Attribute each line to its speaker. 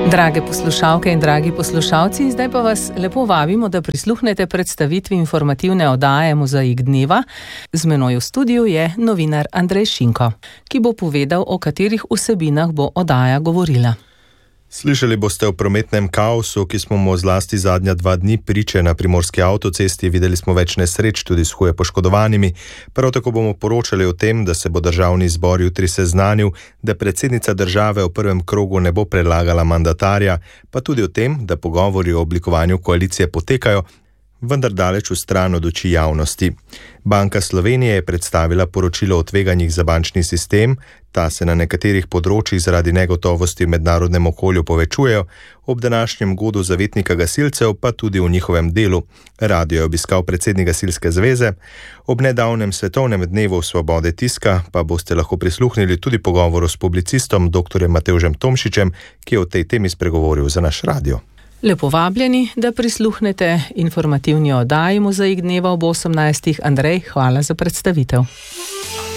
Speaker 1: Drage poslušalke in dragi poslušalci, zdaj pa vas lepo vabimo, da prisluhnete predstavitvi informativne oddaje Mozaik dneva. Z menoj v studiu je novinar Andrej Šinko, ki bo povedal, o katerih vsebinah bo oddaja govorila.
Speaker 2: Slišali boste o prometnem kaosu, ki smo mu zlasti zadnja 2 dni priče na primorski avtocesti. Videli smo več nesreč, tudi s huje poškodovanimi. Prav tako bomo poročali o tem, da se bo državni zbor jutri seznanil, da predsednica države v prvem krogu ne bo predlagala mandatarja, pa tudi o tem, da pogovori o oblikovanju koalicije potekajo, vendar daleč v stran od oči javnosti. Banka Slovenije je predstavila poročilo o tveganjih za bančni sistem. Ta se na nekaterih področjih zaradi negotovosti v mednarodnem okolju povečujejo, ob današnjem godu zavetnika gasilcev pa tudi v njihovem delu. Radio je obiskal predsednik Gasilske zveze. Ob nedavnem svetovnem dnevu svobode tiska pa boste lahko prisluhnili tudi pogovoru s publicistom dr. Matevžem Tomšičem, ki je o tej temi spregovoril za naš radio.
Speaker 1: Lepo vabljeni, da prisluhnete informativni oddaji Mozaik dneva ob 18. Andrej, hvala za predstavitev.